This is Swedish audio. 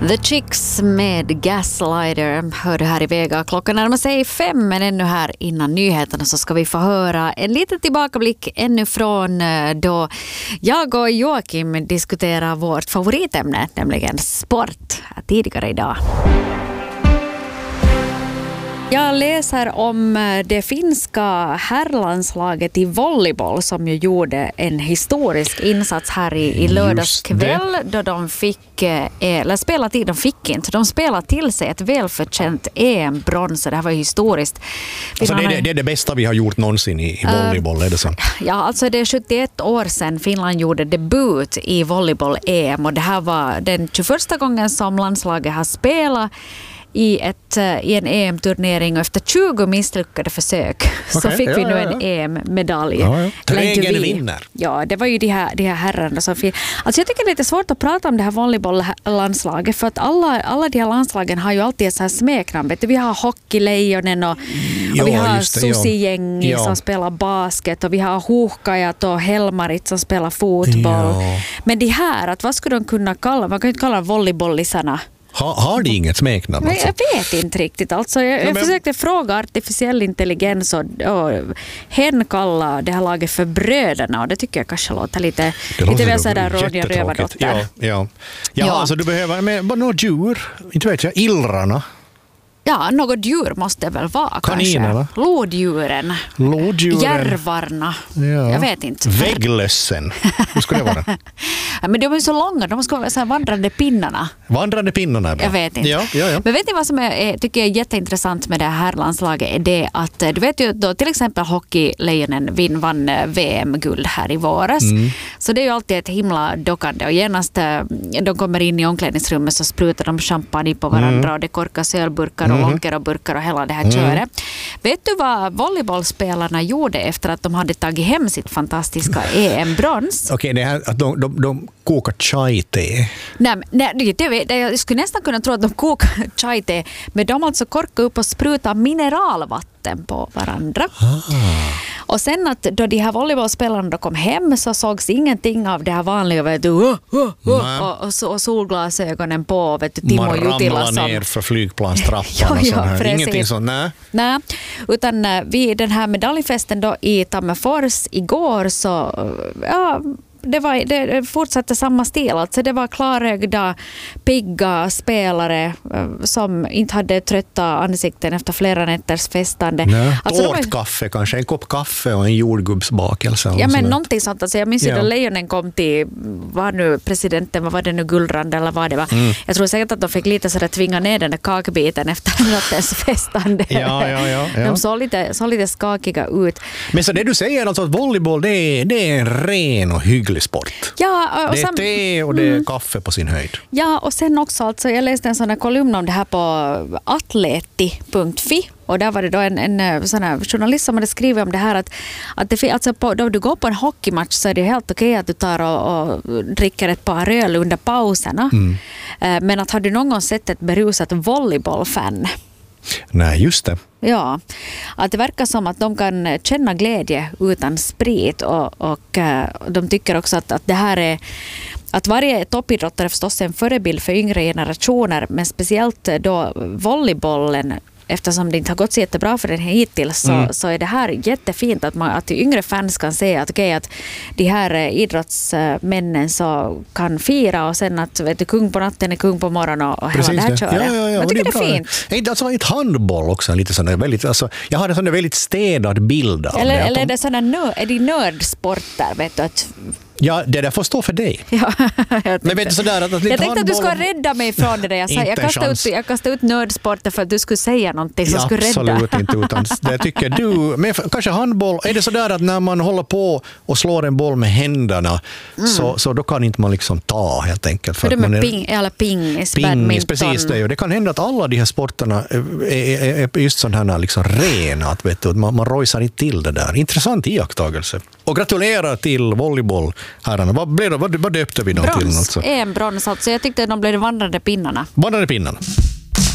The Chicks med Gaslighter hör du här i Vega. Klockan närmar sig 5, men ännu här innan nyheterna så ska vi få höra en liten tillbakablick ännu från då jag och Joakim diskuterar vårt favoritämne, nämligen sport, tidigare idag. Jag läser om det finska herrlandslaget i volleyboll som ju gjorde en historisk insats här i lördagskväll då de fick, eller spelartid de fick inte, de spelade till sig ett välförtjänt EM-brons. Det här var historiskt. Alltså det är det bästa vi har gjort någonsin i volleyboll, är det så? Ja, alltså det är 71 år sedan Finland gjorde debut i volleyboll-EM och det här var den 21 gången som landslaget har spelat i en EM-turnering och efter 20 misslyckade försök så fick vi nu en EM-medalj. Trägen vinner. Ja, det var ju de här herrarna som fick. Alltså jag tycker det är lite svårt att prata om det här volleyboll-landslaget för att alla de här landslagen har ju alltid ett så här smeknamn. Vi har hockeylejonen och vi har Susi-gängi som spelar basket och vi har Huuhkajat och Helmarit som spelar fotboll. Men de här, att vad skulle de kunna kalla? Man kan ju inte kalla volleybollisarna. Har de inget smeknamn? Alltså? Jag vet inte riktigt. Alltså, jag försökte fråga artificiell intelligens och hen kallar det här laget för bröderna och det tycker jag kanske låter lite väl sådär Ronja Rövardotter. Ja, alltså du behöver med något djur, inte vet jag, illrarna. Ja, något djur måste det väl vara. Kaninerna. Lådjuren. Järvarna. Ja. Jag vet inte. Vägglössen. Hur ska det vara? Ja, men de är ju så långa. De ska vara så här vandrande pinnarna. Vandrande pinnarna är bra. Jag vet inte. Ja. Men vet ni vad som tycker jag är jätteintressant med det här landslaget är det att du vet ju då till exempel hockeylejonen vann VM-guld här i våras. Så det är ju alltid ett himla dockande och genast de kommer in i omklädningsrummet så sprutar de champagne på varandra och det korkas ölburkar och lonkar och burkar och hela det här köret. Vet du vad volleybollspelarna gjorde efter att de hade tagit hem sitt fantastiska EM-brons? Okej, det här att de kokar chai-te. Nej, jag skulle nästan kunna tro att de kokar chai-te, men de alltså korkar upp och sprutar mineralvatten på varandra. Och sen att då de här volleybollspelarna kom hem så sågs ingenting av det här vanliga vet du, och solglasögonen på vet du, Timo Jutila som... Man ramlar ner för flygplanstrappan och sånt här. Ingenting sånt, nej. Utan vid den här medaljfesten då i Tammerfors igår så... Det fortsatte samma stil. Alltså det var klarögda, pigga spelare som inte hade trötta ansikten efter flera nätters festande. Alltså kaffe kanske, en kopp kaffe och en jordgubbsbakelse. Ja, men någonting sånt. Alltså jag minns ju då lejonen kom till, var nu presidenten, vad var det nu, Gullrand eller vad det var. Jag tror säkert att de fick lite sådär tvinga ner den där kakbiten efter nattens festande. Ja. De såg lite skakiga ut. Men så det du säger alltså att volleyboll det är en ren och hygglig sport. Ja, och det är te och det är kaffe på sin höjd. Ja, och sen också, alltså, jag läste en sån här kolumn om det här på atleti.fi och där var det då en sån här journalist som hade skrivit om det här att det, alltså då du går på en hockeymatch så är det helt okej att du tar och dricker ett par öl under pauserna. Men att har du någon gång sett ett berusat volleybollfan? Nej, just det. Ja, att det verkar som att de kan känna glädje utan sprit och de tycker också att det här är att varje toppidrottare är förstås en förebild för yngre generationer, men speciellt då volleybollen, eftersom det inte har gått så jättebra för den hittills så är det här jättefint att yngre fans kan se att de här idrottsmännen så kan fira och sen att vet du, kung på natten är kung på morgonen och hela det här köret. Jag tycker det är fint. Alltså ett handboll också lite sån väldigt, alltså, jag har en sån väldigt städad bild av det. Eller är det sådana är det nördsporter vet du att ja, det där får stå för dig. Ja, men vet du sådär att jag tänkte att du skulle rädda mig från det där. Jag kastade ut nördsporter för att du skulle säga någonting som skulle rädda. Absolut inte, utan det tycker du. Men kanske handboll, är det sådär att när man håller på och slår en boll med händerna så då kan inte man liksom ta helt enkelt. För det är pingis, badminton. Precis det. Det kan hända att alla de här sporterna är just sådana här liksom rena. Att, vet du, man rojsar inte till det där. Intressant iakttagelse. Och gratulerar till volleyboll. Herrarna. Vad döpte vi dem till? Brons, EM-brons alltså. Jag tyckte att de blev vandrande pinnarna. Vandrande pinnarna.